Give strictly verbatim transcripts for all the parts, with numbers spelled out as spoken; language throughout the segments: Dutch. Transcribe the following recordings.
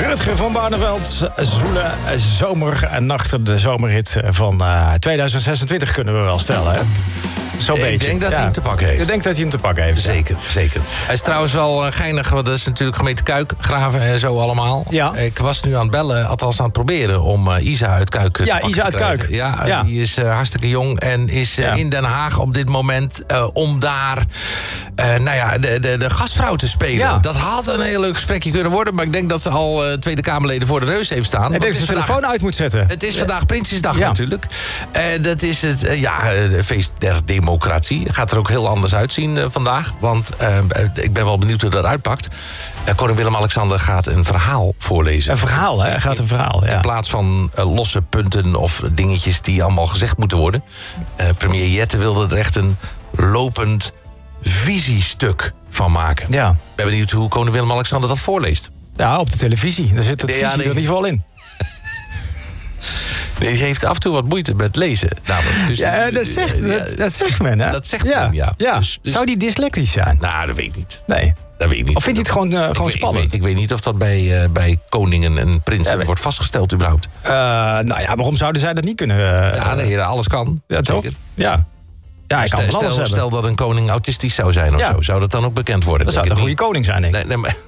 Rutger van Barneveld, Zoelen, zomer en nachten. De zomerhit van uh, tweeduizend zesentwintig kunnen we wel stellen, hè? Zo'n ik beetje. denk dat ja. hij hem te pakken heeft. Ik denk dat hij hem te pakken heeft. Zeker, ja. zeker. Hij is trouwens wel uh, geinig, want dat is natuurlijk gemeente Kuik, Graven en zo allemaal. Ja. Ik was nu aan het bellen, althans aan het proberen, om uh, Isa uit Kuik te Ja, pakken Isa te uit krijgen. Kuik. Ja, Ja. die is uh, hartstikke jong en is uh, Ja. in Den Haag op dit moment uh, om daar uh, nou ja, de, de, de gastvrouw te spelen. Ja. Dat had een heel leuk gesprekje kunnen worden, maar ik denk dat ze al uh, Tweede Kamerleden voor de neus heeft staan. Ik denk dat ze de telefoon uit moet zetten. Het is vandaag Prinsjesdag Ja. natuurlijk. En dat is het uh, ja, het feest der democratie. Gaat er ook heel anders uitzien uh, vandaag. Want uh, ik ben wel benieuwd hoe dat uitpakt. Uh, koning Willem-Alexander gaat een verhaal voorlezen. Een verhaal, hè? Hij gaat een verhaal, ja. In plaats van uh, losse punten of dingetjes die allemaal gezegd moeten worden. Uh, premier Jette wilde er echt een lopend visiestuk van maken. Ja. Ik ben benieuwd hoe koning Willem-Alexander dat voorleest. Ja, op de televisie. Daar zit het Ja, visie nee. er in ieder geval in. Nee, die heeft af en toe wat moeite met lezen. Namelijk. Dus, Ja, uh, dat, zegt, ja, dat, dat zegt men, hè? Dat zegt men, ja. ja. Dus- dus- Zou die dyslectisch zijn? Nou, dat weet ik niet. Nee. Dat weet ik niet. Of vindt hij het gewoon, uh, Ik gewoon weet- spannend? Ik weet, ik weet niet of dat bij, uh, bij koningen en prinsen Ja, weet- wordt vastgesteld überhaupt. Uh, nou ja, waarom zouden zij dat niet kunnen? Uh, Ja, nee, alles kan. ja, toch? Zeker. Ja. Ja, hij kan Stel, van alles stel, hebben. stel dat een koning autistisch zou zijn of Ja. zo. Zou dat dan ook bekend worden? Dat zou Denk een ik goede koning zijn, denk ik. niet. Nee, nee, maar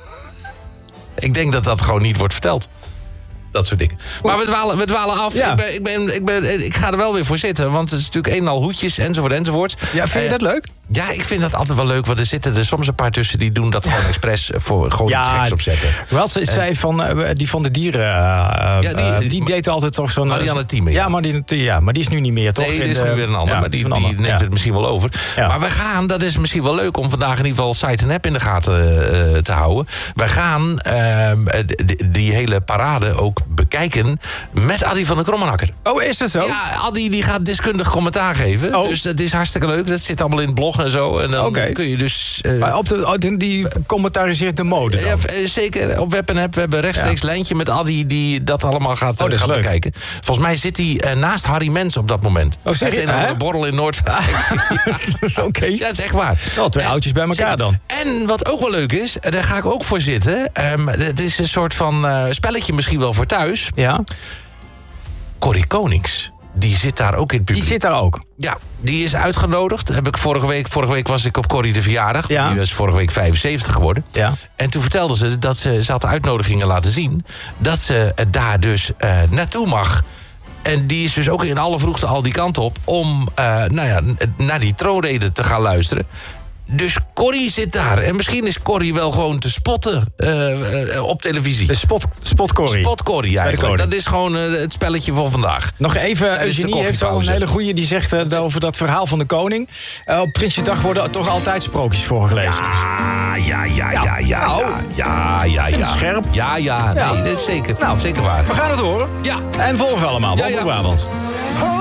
ik denk dat dat gewoon niet wordt verteld. Dat soort dingen. Maar we dwalen, we dwalen af. Ja. Ik, ben, ik, ben, ik, ben, ik ga er wel weer voor zitten. Want het is natuurlijk een en al hoedjes enzovoort enzovoort. Ja, vind je Eh, dat leuk? Ja, ik vind dat altijd wel leuk. Want er zitten er soms een paar tussen die doen dat gewoon expres voor gewoon iets geks opzetten. Wat zei van, uh, die van de dieren, uh, Ja, die- uh, die, die- deed altijd toch zo'n... Marianne Thieme, ja. Ja, Marianne Thieme, ja, maar die is nu niet meer, toch? Nee, In dit is de- nu weer een ander, ja, maar die, een die ander, neemt ja. het misschien wel over. Ja. Maar wij gaan, dat is misschien wel leuk om vandaag in ieder geval site en app in de gaten uh, te houden. Wij gaan uh, die, die hele parade ook bekijken met Adi van der Krommenakker. Oh, is dat zo? Ja, Adi die gaat deskundig commentaar geven. Oh. Dus dat is hartstikke leuk. Dat zit allemaal in het blog en zo. En dan Oké. kun je dus... uh, Maar op de, oh, die- die commentariseert de mode dan? ja, eh, zeker, op web en app. We hebben een rechtstreeks Ja. lijntje met Adi die dat allemaal gaat, Oh, dat is gaat leuk. bekijken. Volgens mij zit hij uh, naast Harry Mens op dat moment. Oh, zeg je? Hij heeft een Hè? andere borrel in Noordwijk. Oké. Ja, dat is echt waar. Wel twee En- oudjes bij elkaar zeker. dan. En wat ook wel leuk is, daar ga ik ook voor zitten. Um, het is een soort van uh, spelletje misschien wel voor thuis. Ja, Corrie Konings. Die zit daar ook in het publiek. die zit daar ook. Ja, die is uitgenodigd. Heb ik vorige week, vorige week was ik op Corrie de verjaardag. Ja. Die was vorige week vijfenzeventig geworden. Ja. En toen vertelde ze dat ze, ze had de uitnodigingen laten zien. Dat ze uh, daar dus uh, naartoe mag. En die is dus ook in alle vroegte al die kant op om uh, nou ja, n- naar die troonrede te gaan luisteren. Dus Corrie zit daar. En misschien is Corrie wel gewoon te spotten uh, uh, op televisie. De spot, spot Corrie. Spot Corrie de eigenlijk. koning. Dat is gewoon uh, het spelletje van vandaag. Nog even, Tijdens de Eugenie heeft al een koffiepauze. hele goeie. Die zegt uh, over dat verhaal van de koning. Uh, op Prinsjesdag worden toch altijd sprookjes voorgelezen. Ah, ja, ja, ja, ja, Nou, ja, ja, ja, vind ja. het scherp. Ja, ja, Ja. nee, dat is zeker, Nou, zeker waar. We gaan het horen. Ja. En volgen allemaal. Ja, Omroep ja. Brabant.